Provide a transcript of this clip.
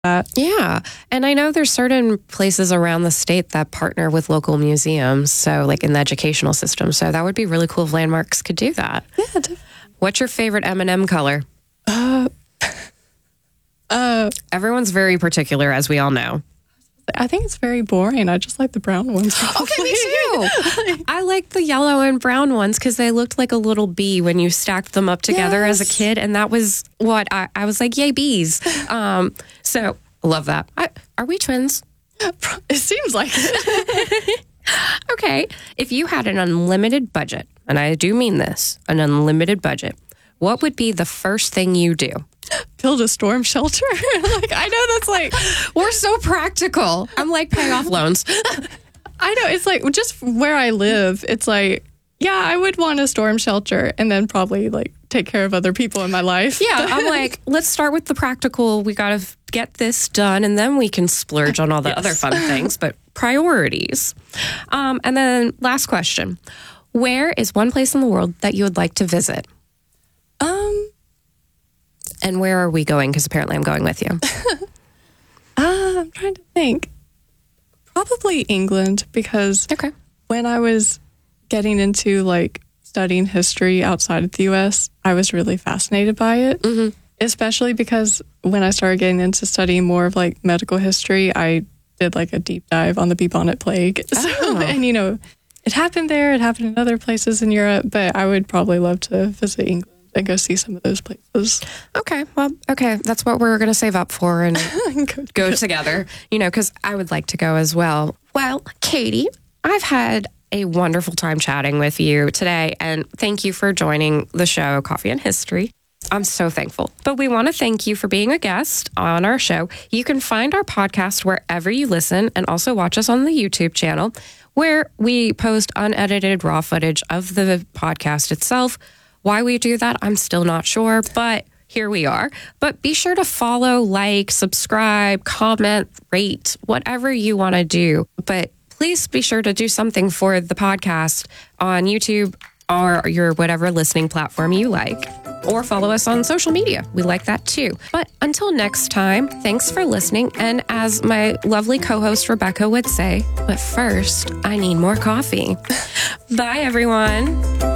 Yeah. And I know there's certain places around the state that partner with local museums. So like in the educational system. So that would be really cool if landmarks could do that. Yeah. Definitely. What's your favorite M&M color? Everyone's very particular, as we all know. I think it's very boring. I just like the brown ones. Okay, me too. I like the yellow and brown ones because they looked like a little bee when you stacked them up together as a kid. And that was what I was like, yay, bees. So love that. Are we twins? It seems like it. Okay. If you had an unlimited budget, and I do mean this, an unlimited budget, what would be the first thing you do? Build a storm shelter. Like, I know that's like, we're so practical. I'm like, pay off loans. I know. It's like, just where I live, it's like, yeah, I would want a storm shelter and then probably like take care of other people in my life. Yeah. I'm like, let's start with the practical. We got to get this done and then we can splurge on all the other fun things, but priorities. And then last question. Where is one place in the world that you would like to visit? And where are we going? Because apparently I'm going with you. I'm trying to think. Probably England, because when I was getting into like studying history outside of the U.S., I was really fascinated by it. Mm-hmm. Especially because when I started getting into studying more of like medical history, I did like a deep dive on the bubonic plague. And you know, it happened there, it happened in other places in Europe, but I would probably love to visit England and go see some of those places. Okay. Well, okay. That's what we're going to save up for and go together, you know, because I would like to go as well. Well, Katie, I've had a wonderful time chatting with you today, and thank you for joining the show, Coffee and History. I'm so thankful. But we want to thank you for being a guest on our show. You can find our podcast wherever you listen and also watch us on the YouTube channel, where we post unedited raw footage of the podcast itself. Why we do that, I'm still not sure, but here we are. But be sure to follow, like, subscribe, comment, rate, whatever you want to do. But please be sure to do something for the podcast on YouTube or your whatever listening platform you like. Or follow us on social media. We like that too. But until next time, thanks for listening. And as my lovely co-host Rebecca would say, but first, I need more coffee. Bye, everyone.